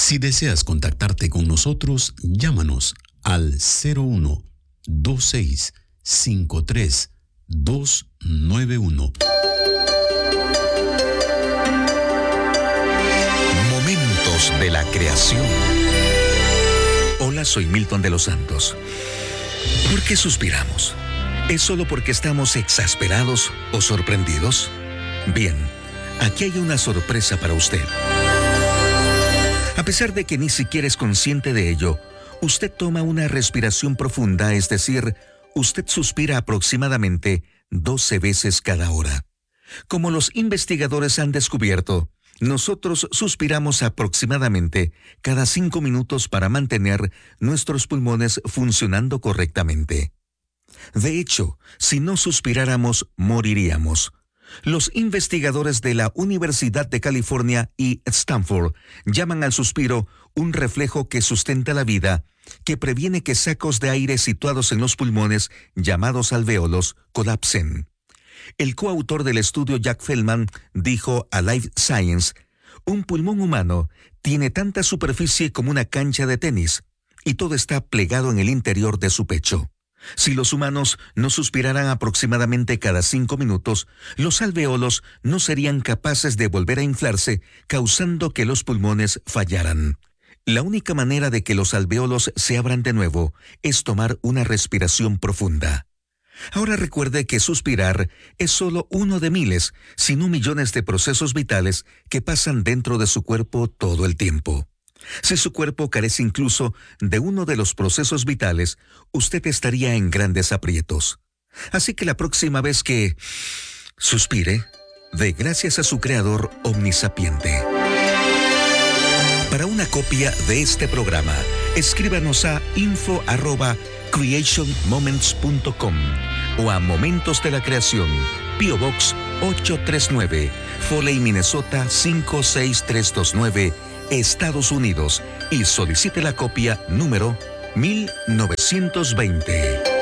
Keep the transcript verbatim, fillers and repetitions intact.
Si deseas contactarte con nosotros, llámanos al cero uno dos seis cinco tres dos nueve uno. Momentos de la creación. Hola, soy Milton de los Santos. ¿Por qué suspiramos? ¿Es solo porque estamos exasperados o sorprendidos? Bien, aquí hay una sorpresa para usted. A pesar de que ni siquiera es consciente de ello, usted toma una respiración profunda, es decir, usted suspira aproximadamente doce veces cada hora. Como los investigadores han descubierto, nosotros suspiramos aproximadamente cada cinco minutos para mantener nuestros pulmones funcionando correctamente. De hecho, si no suspiráramos, moriríamos. Los investigadores de la Universidad de California y Stanford llaman al suspiro un reflejo que sustenta la vida, que previene que sacos de aire situados en los pulmones, llamados alvéolos, colapsen. El coautor del estudio, Jack Feldman, dijo a Life Science: un pulmón humano tiene tanta superficie como una cancha de tenis, y todo está plegado en el interior de su pecho. Si los humanos no suspiraran aproximadamente cada cinco minutos, los alvéolos no serían capaces de volver a inflarse, causando que los pulmones fallaran. La única manera de que los alvéolos se abran de nuevo es tomar una respiración profunda. Ahora recuerde que suspirar es solo uno de miles, si no millones de procesos vitales que pasan dentro de su cuerpo todo el tiempo. Si su cuerpo carece incluso de uno de los procesos vitales, usted estaría en grandes aprietos. Así que la próxima vez que suspire, dé gracias a su creador omnisapiente. Para una copia de este programa, escríbanos a info arroba creation moments punto com o a Momentos de la Creación, P O Box ocho tres nueve, Foley, Minnesota cinco seis tres dos nueve, Estados Unidos, y solicite la copia número mil novecientos veinte.